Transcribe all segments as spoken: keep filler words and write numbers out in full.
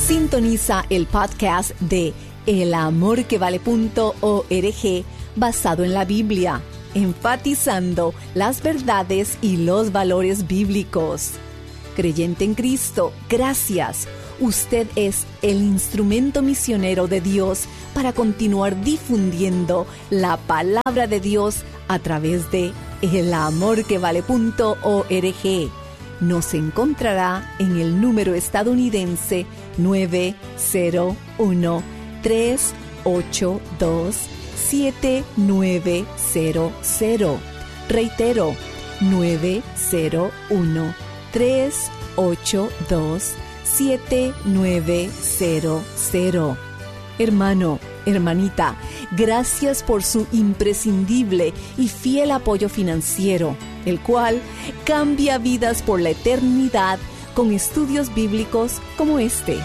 Sintoniza el podcast de el amor que vale punto org basado en la Biblia, enfatizando las verdades y los valores bíblicos. Creyente en Cristo, gracias. Usted es el instrumento misionero de Dios para continuar difundiendo la palabra de Dios a través de el amor que vale punto org. Nos encontrará en el número estadounidense nueve cero uno, tres ocho dos, siete nueve cero cero. Reitero, nueve cero uno, tres ocho dos, siete nueve cero cero. Hermano, hermanita, gracias por su imprescindible y fiel apoyo financiero, el cual cambia vidas por la eternidad con estudios bíblicos como este.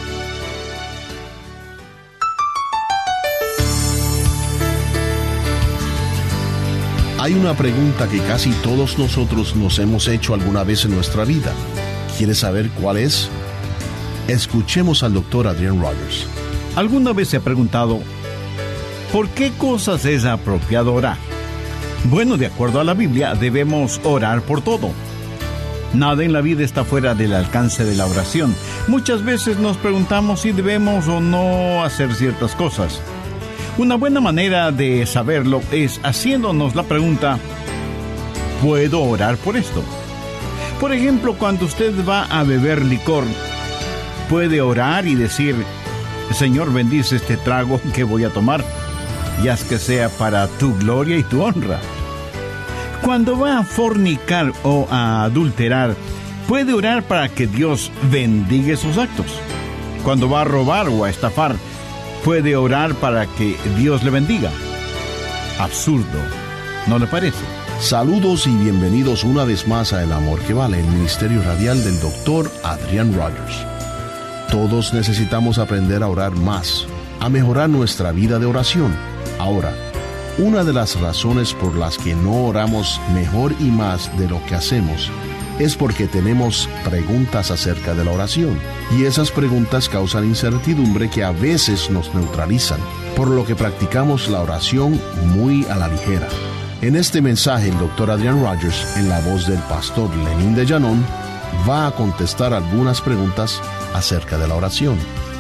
Hay una pregunta que casi todos nosotros nos hemos hecho alguna vez en nuestra vida. ¿Quieres saber cuál es? Escuchemos al doctor Adrian Rogers. ¿Alguna vez se ha preguntado por qué cosas es apropiado orar? Bueno, de acuerdo a la Biblia, debemos orar por todo. Nada en la vida está fuera del alcance de la oración. Muchas veces nos preguntamos si debemos o no hacer ciertas cosas. Una buena manera de saberlo es haciéndonos la pregunta, ¿puedo orar por esto? Por ejemplo, cuando usted va a beber licor, puede orar y decir, Señor, bendice este trago que voy a tomar, y haz que sea para tu gloria y tu honra. Cuando va a fornicar o a adulterar, puede orar para que Dios bendiga sus actos. Cuando va a robar o a estafar, puede orar para que Dios le bendiga. Absurdo, ¿no le parece? Saludos y bienvenidos una vez más a El Amor que Vale, el ministerio radial del doctor Adrian Rogers. Todos necesitamos aprender a orar más, a mejorar nuestra vida de oración. Ahora, una de las razones por las que no oramos mejor y más de lo que hacemos es porque tenemos preguntas acerca de la oración. Y esas preguntas causan incertidumbre que a veces nos neutralizan, por lo que practicamos la oración muy a la ligera. En este mensaje, el doctor Adrian Rogers, en la voz del pastor Lenín de Llanón, va a contestar algunas preguntas acerca de la oración.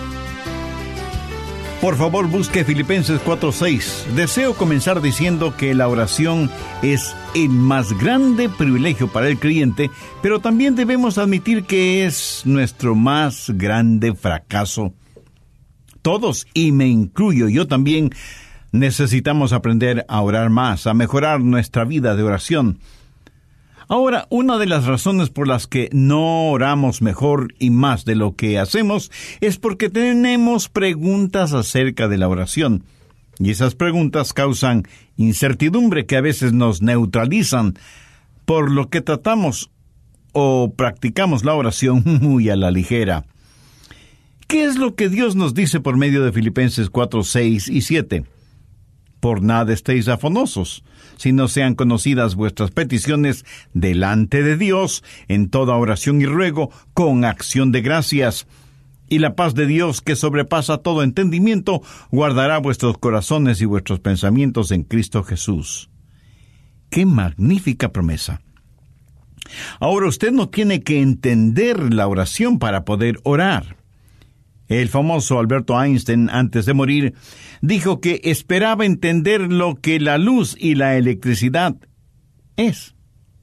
Por favor, busque Filipenses cuatro seis. Deseo comenzar diciendo que la oración es el más grande privilegio para el creyente, pero también debemos admitir que es nuestro más grande fracaso. Todos, y me incluyo yo también, necesitamos aprender a orar más, a mejorar nuestra vida de oración. Ahora, una de las razones por las que no oramos mejor y más de lo que hacemos es porque tenemos preguntas acerca de la oración. Y esas preguntas causan incertidumbre que a veces nos neutralizan, por lo que tratamos o practicamos la oración muy a la ligera. ¿Qué es lo que Dios nos dice por medio de Filipenses cuatro seis y siete? Por nada estéis afanosos, sino sean conocidas vuestras peticiones delante de Dios en toda oración y ruego con acción de gracias. Y la paz de Dios, que sobrepasa todo entendimiento, guardará vuestros corazones y vuestros pensamientos en Cristo Jesús. ¡Qué magnífica promesa! Ahora usted no tiene que entender la oración para poder orar. El famoso Alberto Einstein, antes de morir, dijo que esperaba entender lo que la luz y la electricidad es.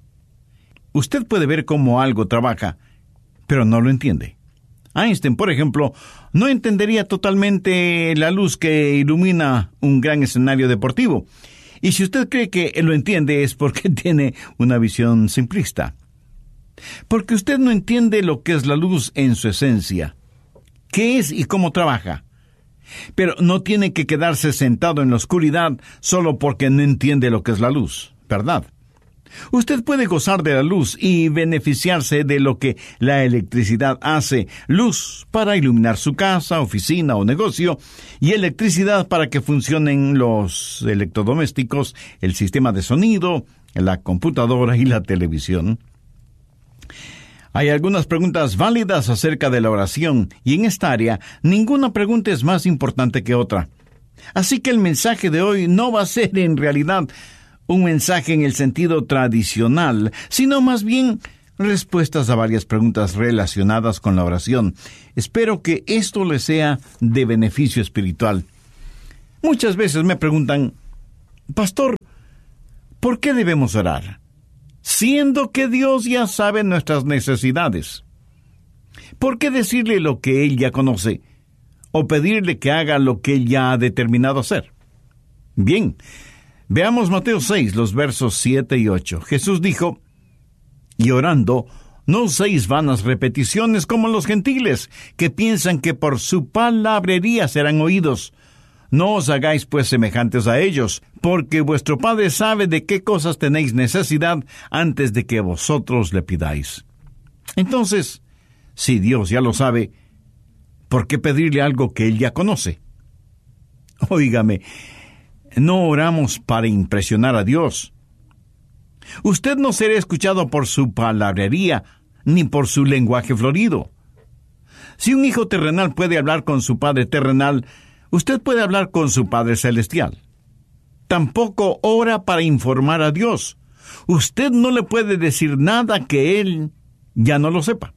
Usted puede ver cómo algo trabaja, pero no lo entiende. Einstein, por ejemplo, no entendería totalmente la luz que ilumina un gran escenario deportivo. Y si usted cree que lo entiende es porque tiene una visión simplista. Porque usted no entiende lo que es la luz en su esencia. ¿Qué es y cómo trabaja? Pero no tiene que quedarse sentado en la oscuridad solo porque no entiende lo que es la luz, ¿verdad? Usted puede gozar de la luz y beneficiarse de lo que la electricidad hace. Luz para iluminar su casa, oficina o negocio, y electricidad para que funcionen los electrodomésticos, el sistema de sonido, la computadora y la televisión. Hay algunas preguntas válidas acerca de la oración, y en esta área ninguna pregunta es más importante que otra. Así que el mensaje de hoy no va a ser en realidad un mensaje en el sentido tradicional, sino más bien respuestas a varias preguntas relacionadas con la oración. Espero que esto les sea de beneficio espiritual. Muchas veces me preguntan, Pastor, ¿por qué debemos orar? Siendo que Dios ya sabe nuestras necesidades. ¿Por qué decirle lo que Él ya conoce? ¿O pedirle que haga lo que Él ya ha determinado hacer? Bien, veamos Mateo seis, los versos siete y ocho. Jesús dijo, y orando, no uséis vanas repeticiones como los gentiles, que piensan que por su palabrería serán oídos. No os hagáis pues semejantes a ellos, porque vuestro Padre sabe de qué cosas tenéis necesidad antes de que vosotros le pidáis. Entonces, si Dios ya lo sabe, ¿por qué pedirle algo que Él ya conoce? Óigame, no oramos para impresionar a Dios. Usted no será escuchado por su palabrería, ni por su lenguaje florido. Si un hijo terrenal puede hablar con su padre terrenal, usted puede hablar con su Padre Celestial. Tampoco ora para informar a Dios. Usted no le puede decir nada que Él ya no lo sepa.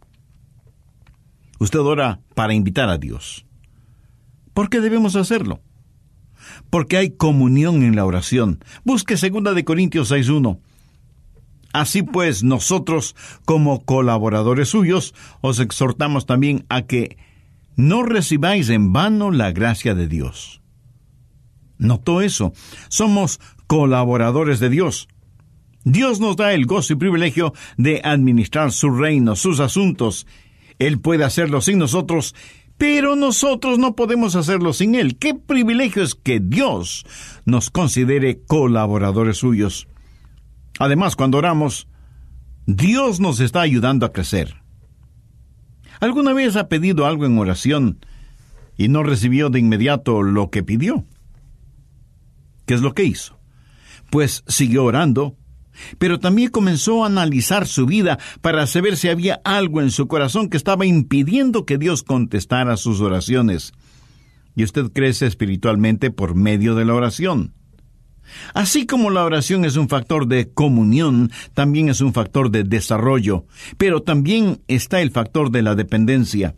Usted ora para invitar a Dios. ¿Por qué debemos hacerlo? Porque hay comunión en la oración. Busque segunda de Corintios seis uno. Así pues, nosotros, como colaboradores suyos, os exhortamos también a que no recibáis en vano la gracia de Dios. ¿Notó eso? Somos colaboradores de Dios. Dios nos da el gozo y privilegio de administrar su reino, sus asuntos. Él puede hacerlo sin nosotros, pero nosotros no podemos hacerlo sin Él. ¡Qué privilegio es que Dios nos considere colaboradores suyos! Además, cuando oramos, Dios nos está ayudando a crecer. ¿Alguna vez ha pedido algo en oración y no recibió de inmediato lo que pidió? ¿Qué es lo que hizo? Pues siguió orando, pero también comenzó a analizar su vida para saber si había algo en su corazón que estaba impidiendo que Dios contestara sus oraciones. Y usted crece espiritualmente por medio de la oración. Así como la oración es un factor de comunión, también es un factor de desarrollo, pero también está el factor de la dependencia.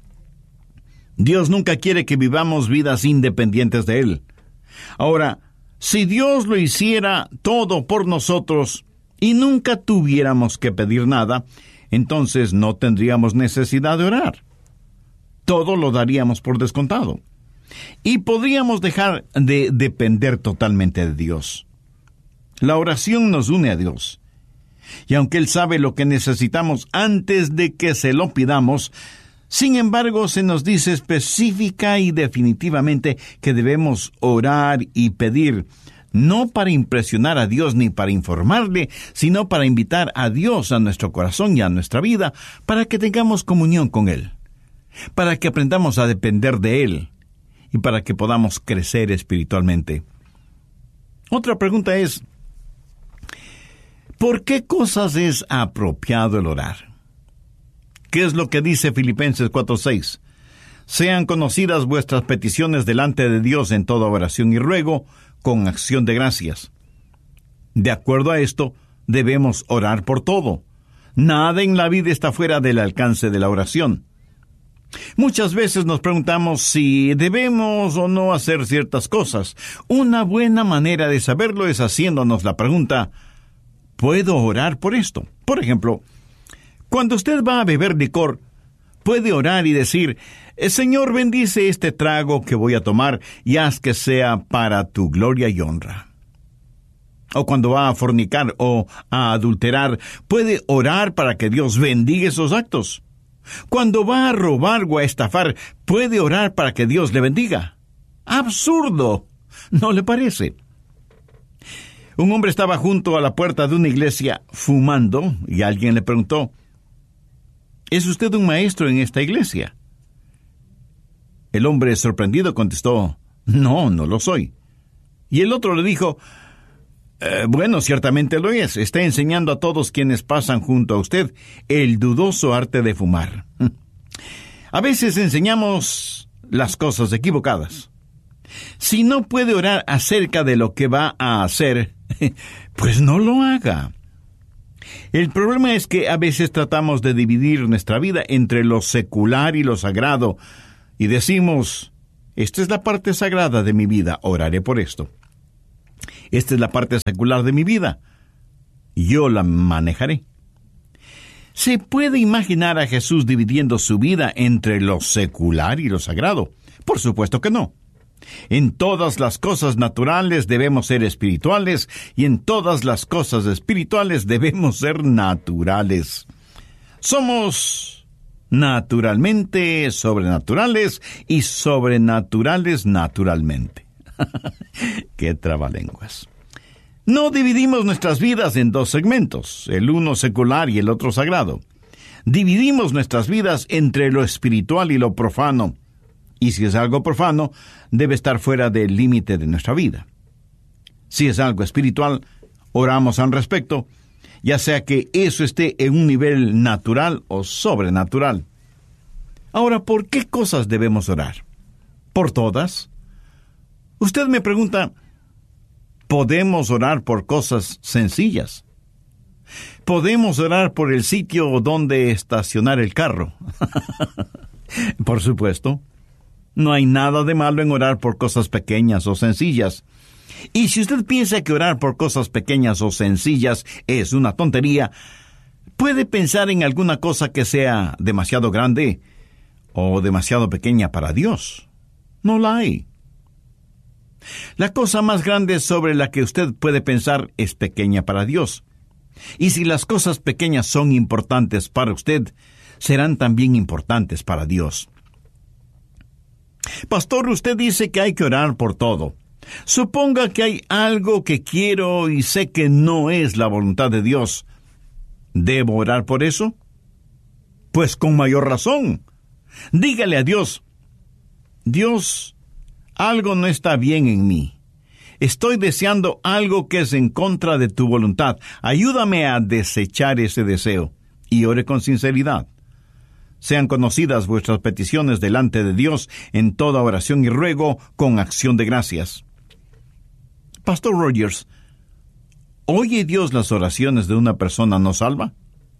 Dios nunca quiere que vivamos vidas independientes de Él. Ahora, si Dios lo hiciera todo por nosotros y nunca tuviéramos que pedir nada, entonces no tendríamos necesidad de orar. Todo lo daríamos por descontado. Y podríamos dejar de depender totalmente de Dios. La oración nos une a Dios. Y aunque Él sabe lo que necesitamos antes de que se lo pidamos, sin embargo se nos dice específica y definitivamente que debemos orar y pedir, no para impresionar a Dios ni para informarle, sino para invitar a Dios a nuestro corazón y a nuestra vida, para que tengamos comunión con Él, para que aprendamos a depender de Él, y para que podamos crecer espiritualmente. Otra pregunta es, ¿por qué cosas es apropiado el orar? ¿Qué es lo que dice Filipenses cuatro seis? Sean conocidas vuestras peticiones delante de Dios en toda oración y ruego, con acción de gracias. De acuerdo a esto, debemos orar por todo. Nada en la vida está fuera del alcance de la oración. Muchas veces nos preguntamos si debemos o no hacer ciertas cosas. Una buena manera de saberlo es haciéndonos la pregunta, ¿puedo orar por esto? Por ejemplo, cuando usted va a beber licor, puede orar y decir, Señor, bendice este trago que voy a tomar y haz que sea para tu gloria y honra. O cuando va a fornicar o a adulterar, puede orar para que Dios bendiga esos actos. Cuando va a robar o a estafar, puede orar para que Dios le bendiga. ¡Absurdo! ¿No le parece? Un hombre estaba junto a la puerta de una iglesia fumando y alguien le preguntó, ¿es usted un maestro en esta iglesia? El hombre sorprendido contestó, no, no lo soy. Y el otro le dijo, Eh, bueno, ciertamente lo es. Está enseñando a todos quienes pasan junto a usted el dudoso arte de fumar. A veces enseñamos las cosas equivocadas. Si no puede orar acerca de lo que va a hacer, pues no lo haga. El problema es que a veces tratamos de dividir nuestra vida entre lo secular y lo sagrado, y decimos, esta es la parte sagrada de mi vida, oraré por esto. Esta es la parte secular de mi vida, yo la manejaré. ¿Se puede imaginar a Jesús dividiendo su vida entre lo secular y lo sagrado? Por supuesto que no. En todas las cosas naturales debemos ser espirituales, y en todas las cosas espirituales debemos ser naturales. Somos naturalmente sobrenaturales y sobrenaturales naturalmente. ¡Qué trabalenguas! No dividimos nuestras vidas en dos segmentos, el uno secular y el otro sagrado. Dividimos nuestras vidas entre lo espiritual y lo profano. Y si es algo profano, debe estar fuera del límite de nuestra vida. Si es algo espiritual, oramos al respecto, ya sea que eso esté en un nivel natural o sobrenatural. Ahora, ¿por qué cosas debemos orar? ¿Por todas? Usted me pregunta, ¿podemos orar por cosas sencillas? ¿Podemos orar por el sitio donde estacionar el carro? Por supuesto. No hay nada de malo en orar por cosas pequeñas o sencillas. Y si usted piensa que orar por cosas pequeñas o sencillas es una tontería, puede pensar en alguna cosa que sea demasiado grande o demasiado pequeña para Dios. No la hay. La cosa más grande sobre la que usted puede pensar es pequeña para Dios. Y si las cosas pequeñas son importantes para usted, serán también importantes para Dios. Pastor, usted dice que hay que orar por todo. Suponga que hay algo que quiero y sé que no es la voluntad de Dios. ¿Debo orar por eso? Pues con mayor razón. Dígale a Dios, Dios, algo no está bien en mí. Estoy deseando algo que es en contra de tu voluntad. Ayúdame a desechar ese deseo. Y ore con sinceridad. Sean conocidas vuestras peticiones delante de Dios en toda oración y ruego con acción de gracias. Pastor Rogers, ¿oye Dios las oraciones de una persona no salva?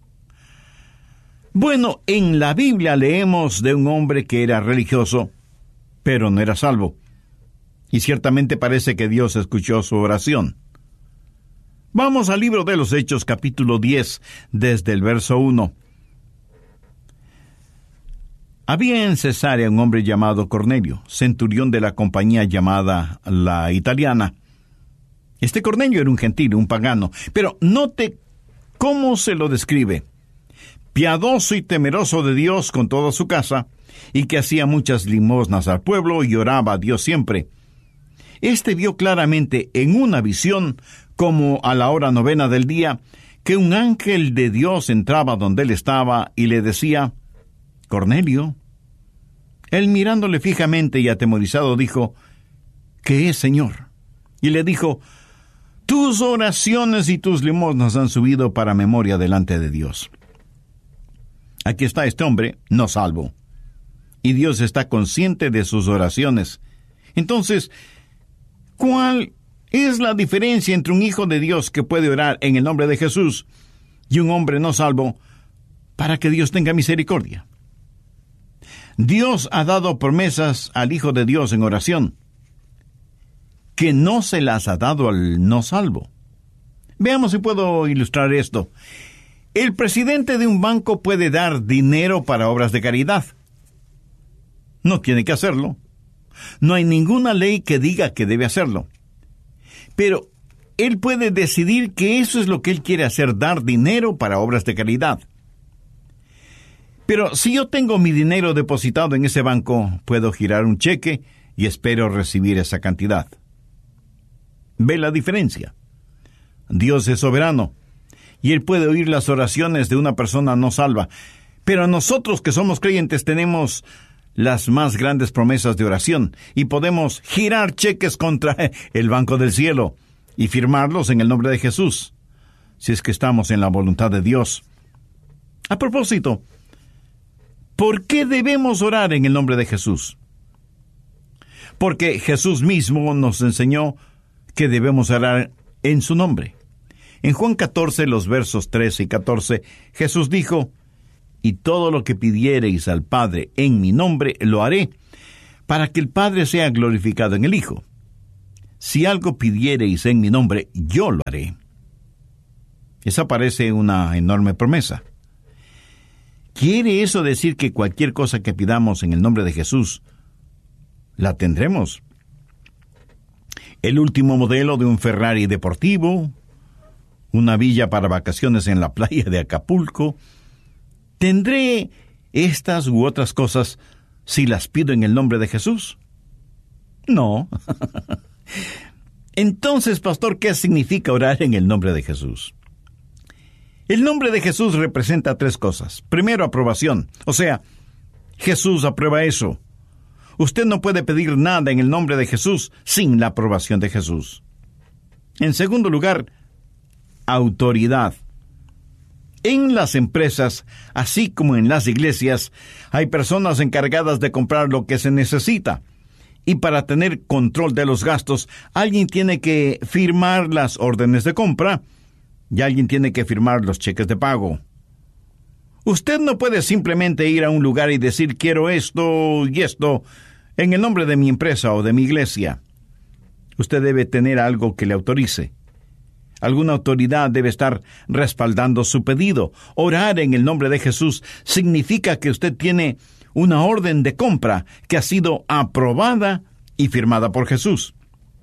Bueno, en la Biblia leemos de un hombre que era religioso, pero no era salvo. Y ciertamente parece que Dios escuchó su oración. Vamos al libro de los Hechos, capítulo diez, desde el verso uno. Había en Cesarea un hombre llamado Cornelio, centurión de la compañía llamada la Italiana. Este Cornelio era un gentil, un pagano, pero note cómo se lo describe. Piadoso y temeroso de Dios con toda su casa, y que hacía muchas limosnas al pueblo y oraba a Dios siempre. Este vio claramente en una visión, como a la hora novena del día, que un ángel de Dios entraba donde él estaba y le decía, Cornelio. Él mirándole fijamente y atemorizado dijo, ¿qué es, Señor? Y le dijo, tus oraciones y tus limosnas han subido para memoria delante de Dios. Aquí está este hombre, no salvo. Y Dios está consciente de sus oraciones. Entonces, ¿cuál es la diferencia entre un hijo de Dios que puede orar en el nombre de Jesús y un hombre no salvo para que Dios tenga misericordia? Dios ha dado promesas al Hijo de Dios en oración, que no se las ha dado al no salvo. Veamos si puedo ilustrar esto. El presidente de un banco puede dar dinero para obras de caridad. No tiene que hacerlo. No hay ninguna ley que diga que debe hacerlo. Pero él puede decidir que eso es lo que él quiere hacer, dar dinero para obras de caridad. Pero si yo tengo mi dinero depositado en ese banco, puedo girar un cheque y espero recibir esa cantidad. ¿Ve la diferencia? Dios es soberano y Él puede oír las oraciones de una persona no salva. Pero nosotros que somos creyentes tenemos las más grandes promesas de oración y podemos girar cheques contra el banco del cielo y firmarlos en el nombre de Jesús, si es que estamos en la voluntad de Dios. A propósito, ¿por qué debemos orar en el nombre de Jesús? Porque Jesús mismo nos enseñó que debemos orar en su nombre. En Juan catorce, los versos trece y catorce, Jesús dijo: «Y todo lo que pidiereis al Padre en mi nombre, lo haré, para que el Padre sea glorificado en el Hijo. Si algo pidiereis en mi nombre, yo lo haré». Esa parece una enorme promesa. ¿Quiere eso decir que cualquier cosa que pidamos en el nombre de Jesús, la tendremos? El último modelo de un Ferrari deportivo, una villa para vacaciones en la playa de Acapulco. ¿Tendré estas u otras cosas si las pido en el nombre de Jesús? No. Entonces, pastor, ¿qué significa orar en el nombre de Jesús? El nombre de Jesús representa tres cosas. Primero, aprobación. O sea, Jesús aprueba eso. Usted no puede pedir nada en el nombre de Jesús sin la aprobación de Jesús. En segundo lugar, autoridad. En las empresas, así como en las iglesias, hay personas encargadas de comprar lo que se necesita. Y para tener control de los gastos, alguien tiene que firmar las órdenes de compra y alguien tiene que firmar los cheques de pago. Usted no puede simplemente ir a un lugar y decir quiero esto y esto en el nombre de mi empresa o de mi iglesia. Usted debe tener algo que le autorice. Alguna autoridad debe estar respaldando su pedido. Orar en el nombre de Jesús significa que usted tiene una orden de compra que ha sido aprobada y firmada por Jesús.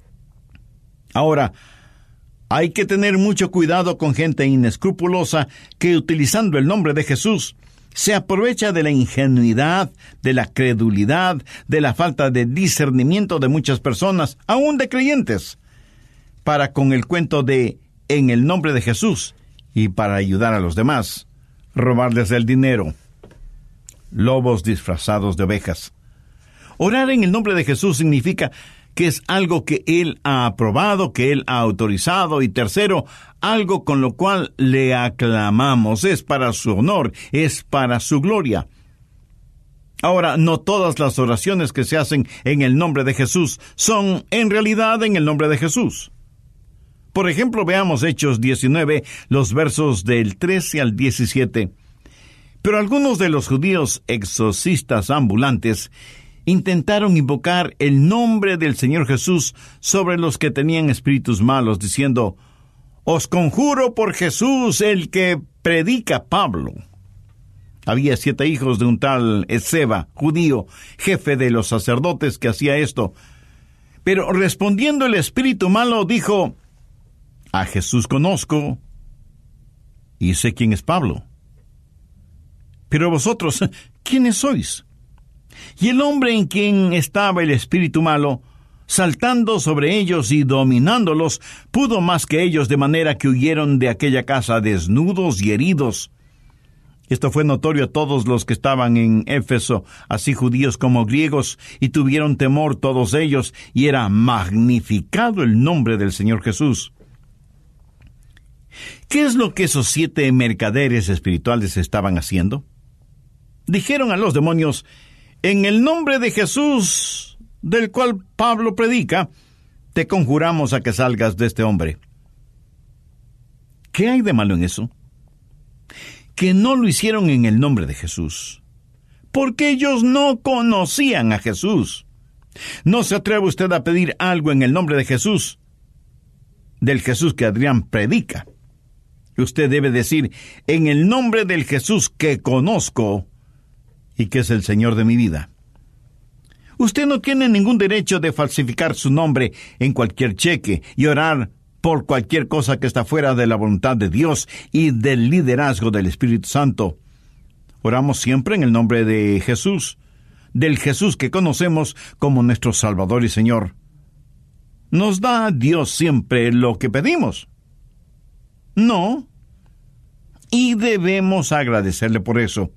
Ahora, hay que tener mucho cuidado con gente inescrupulosa que, utilizando el nombre de Jesús, se aprovecha de la ingenuidad, de la credulidad, de la falta de discernimiento de muchas personas, aún de creyentes, para con el cuento de en el nombre de Jesús y para ayudar a los demás, robarles el dinero. Lobos disfrazados de ovejas. Orar en el nombre de Jesús significa que es algo que Él ha aprobado, que Él ha autorizado, y tercero, algo con lo cual le aclamamos. Es para su honor, es para su gloria. Ahora, no todas las oraciones que se hacen en el nombre de Jesús son en realidad en el nombre de Jesús. Por ejemplo, veamos Hechos diecinueve, los versos del trece al diecisiete. Pero algunos de los judíos exorcistas ambulantes intentaron invocar el nombre del Señor Jesús sobre los que tenían espíritus malos, diciendo: «Os conjuro por Jesús, el que predica Pablo». Había siete hijos de un tal Esceva, judío, jefe de los sacerdotes, que hacía esto. Pero respondiendo el espíritu malo, dijo: «A Jesús conozco, y sé quién es Pablo. Pero vosotros, ¿quiénes sois?». Y el hombre en quien estaba el espíritu malo, saltando sobre ellos y dominándolos, pudo más que ellos, de manera que huyeron de aquella casa desnudos y heridos. Esto fue notorio a todos los que estaban en Éfeso, así judíos como griegos, y tuvieron temor todos ellos, y era magnificado el nombre del Señor Jesús. ¿Qué es lo que esos siete mercaderes espirituales estaban haciendo? Dijeron a los demonios: «En el nombre de Jesús, del cual Pablo predica, te conjuramos a que salgas de este hombre». ¿Qué hay de malo en eso? Que no lo hicieron en el nombre de Jesús, porque ellos no conocían a Jesús. No se atreve usted a pedir algo en el nombre de Jesús, del Jesús que Adrián predica. Usted debe decir: «En el nombre del Jesús que conozco y que es el Señor de mi vida». Usted no tiene ningún derecho de falsificar su nombre en cualquier cheque y orar por cualquier cosa que está fuera de la voluntad de Dios y del liderazgo del Espíritu Santo. Oramos siempre en el nombre de Jesús, del Jesús que conocemos como nuestro Salvador y Señor. ¿Nos da Dios siempre lo que pedimos? No. Y debemos agradecerle por eso.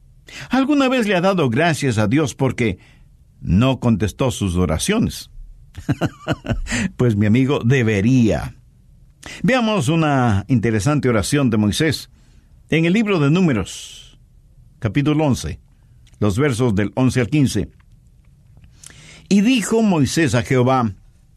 ¿Alguna vez le ha dado gracias a Dios porque no contestó sus oraciones? Pues mi amigo, debería. Veamos una interesante oración de Moisés en el libro de Números, capítulo once, los versos del once al quince. Y dijo Moisés a Jehová: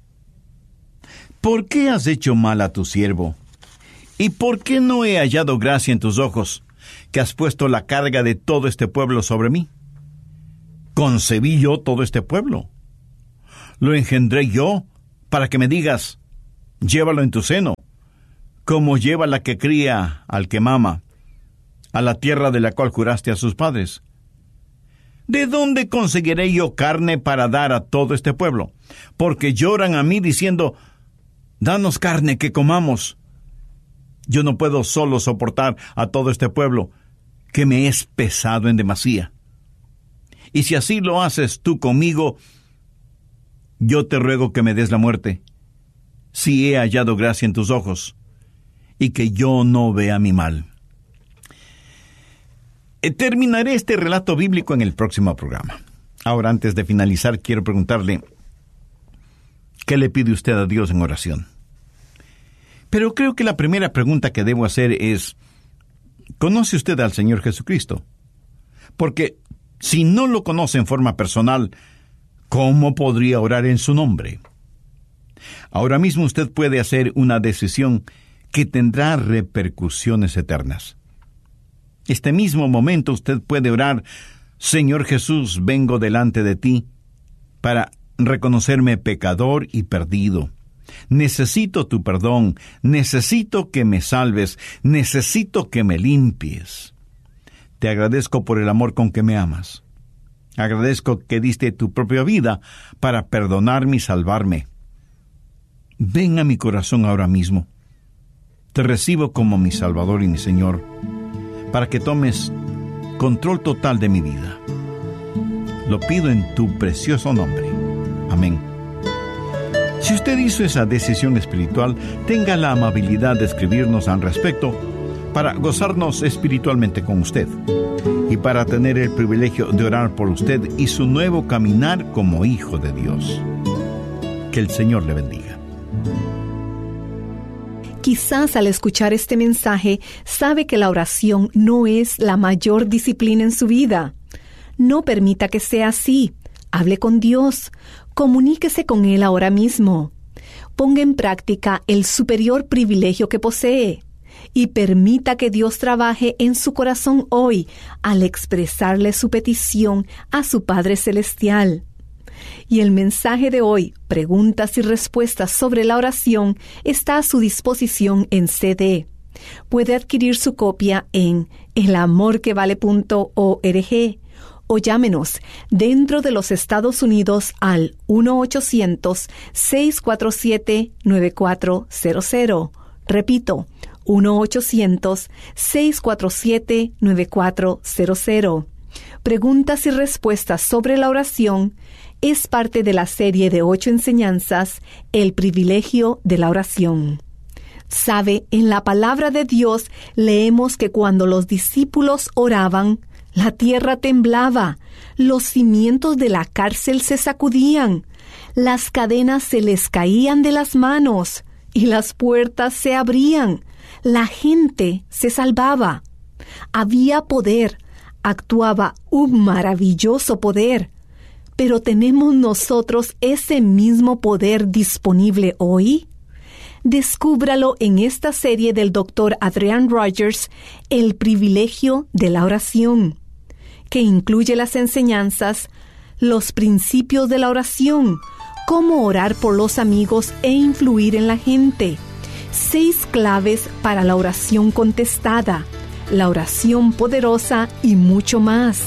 ¿por qué has hecho mal a tu siervo? ¿Y por qué no he hallado gracia en tus ojos, que has puesto la carga de todo este pueblo sobre mí? ¿Concebí yo todo este pueblo? ¿Lo engendré yo para que me digas, llévalo en tu seno, como lleva la que cría al que mama, a la tierra de la cual juraste a sus padres? ¿De dónde conseguiré yo carne para dar a todo este pueblo? Porque lloran a mí diciendo, danos carne que comamos. Yo no puedo solo soportar a todo este pueblo, que me es pesado en demasía. Y si así lo haces tú conmigo, yo te ruego que me des la muerte, si he hallado gracia en tus ojos, y que yo no vea mi mal. Terminaré este relato bíblico en el próximo programa. Ahora, antes de finalizar, quiero preguntarle, ¿qué le pide usted a Dios en oración? Pero creo que la primera pregunta que debo hacer es, ¿conoce usted al Señor Jesucristo? Porque si no lo conoce en forma personal, ¿cómo podría orar en su nombre? Ahora mismo usted puede hacer una decisión que tendrá repercusiones eternas. Este mismo momento usted puede orar, Señor Jesús, vengo delante de ti para reconocerme pecador y perdido. Necesito tu perdón, necesito que me salves, necesito que me limpies. Te agradezco por el amor con que me amas. Agradezco que diste tu propia vida para perdonarme y salvarme. Ven a mi corazón ahora mismo. Te recibo como mi Salvador y mi Señor, para que tomes control total de mi vida. Lo pido en tu precioso nombre. Amén. Si usted hizo esa decisión espiritual, tenga la amabilidad de escribirnos al respecto para gozarnos espiritualmente con usted y para tener el privilegio de orar por usted y su nuevo caminar como hijo de Dios. Que el Señor le bendiga. Quizás al escuchar este mensaje sabe que la oración no es la mayor disciplina en su vida. No permita que sea así. Hable con Dios. Comuníquese con Él ahora mismo. Ponga en práctica el superior privilegio que posee y permita que Dios trabaje en su corazón hoy al expresarle su petición a su Padre Celestial. Y el mensaje de hoy, preguntas y respuestas sobre la oración, está a su disposición en C D. Puede adquirir su copia en el amor que vale punto org o llámenos dentro de los Estados Unidos al uno ochocientos, seis cuatro siete, nueve cuatro cero cero. Repito, uno ochocientos, seis cuatro siete, nueve cuatro cero cero. Preguntas y respuestas sobre la oración es parte de la serie de ocho enseñanzas, El privilegio de la oración. Sabe, en la palabra de Dios leemos que cuando los discípulos oraban, la tierra temblaba, los cimientos de la cárcel se sacudían, las cadenas se les caían de las manos y las puertas se abrían. La gente se salvaba. Había poder, actuaba un maravilloso poder. Pero ¿tenemos nosotros ese mismo poder disponible hoy? Descúbralo en esta serie del doctor Adrian Rogers, El privilegio de la oración, que incluye las enseñanzas, los principios de la oración, cómo orar por los amigos e influir en la gente, seis claves para la oración contestada, la oración poderosa y mucho más.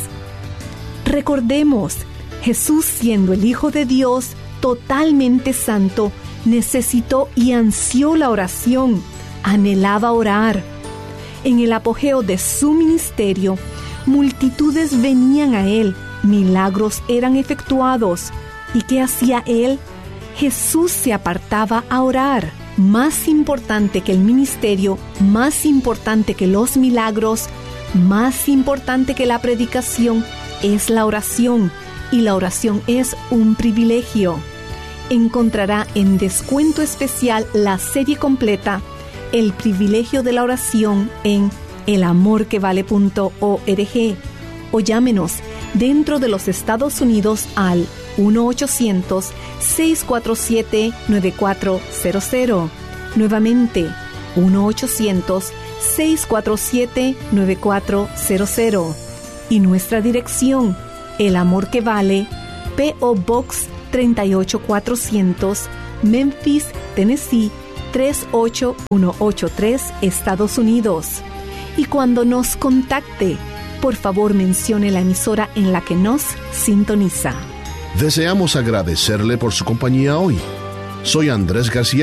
Recordemos, Jesús, siendo el Hijo de Dios, totalmente santo, necesitó y ansió la oración, anhelaba orar. En el apogeo de su ministerio, multitudes venían a Él, milagros eran efectuados. ¿Y qué hacía Él? Jesús se apartaba a orar. Más importante que el ministerio, más importante que los milagros, más importante que la predicación, es la oración. Y la oración es un privilegio. encontrará en descuento especial la serie completa El privilegio de la oración en el amor que vale punto org o llámenos dentro de los Estados Unidos al uno ochocientos, seis cuatro siete, nueve cuatro cero cero. Nuevamente, uno ochocientos, seis cuatro siete, nueve cuatro cero cero. Y nuestra dirección, El Amor que Vale, P O Box treinta y ocho cuatrocientos, Memphis, Tennessee tres ocho uno ocho tres, Estados Unidos. Y cuando nos contacte, por favor mencione la emisora en la que nos sintoniza. Deseamos agradecerle por su compañía hoy. Soy Andrés García